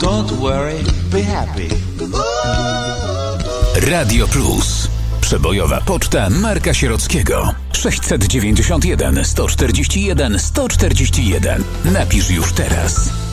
Don't worry, be happy. Radio Plus. Przebojowa poczta Marka Sierockiego. 691 141 141. Napisz już teraz.